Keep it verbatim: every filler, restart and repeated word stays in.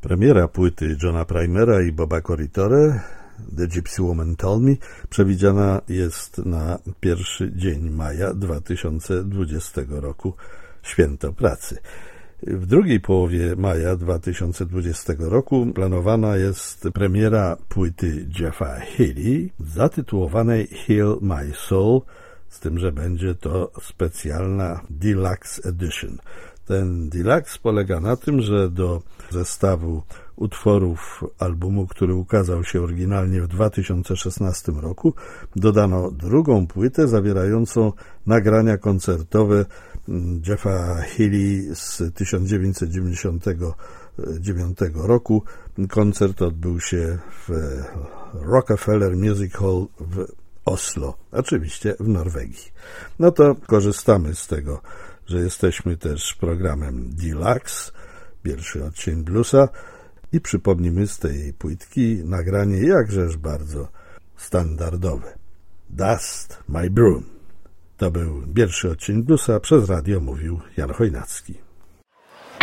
Premiera płyty Johna Primera i Boba Corritore, The Gypsy Woman Told Me, przewidziana jest na pierwszy dzień maja dwa tysiące dwudziestego roku, święto pracy. W drugiej połowie maja dwa tysiące dwudziestego roku planowana jest premiera płyty Jeffa Healey zatytułowanej Heal My Soul, z tym, że będzie to specjalna Deluxe Edition. Ten Deluxe polega na tym, że do zestawu utworów albumu, który ukazał się oryginalnie w dwa tysiące szesnastym roku, dodano drugą płytę zawierającą nagrania koncertowe Jeffa Healey z tysiąc dziewięćset dziewięćdziesiątego dziewiątego roku. Koncert odbył się w Rockefeller Music Hall w Oslo, oczywiście w Norwegii. No to korzystamy z tego, że jesteśmy też programem Deluxe, pierwszy odcień bluesa, i przypomnimy z tej płytki nagranie jakżeż bardzo standardowe. Dust My Broom. To był pierwszy odcień bluesa, przez radio mówił Jan Chojnacki.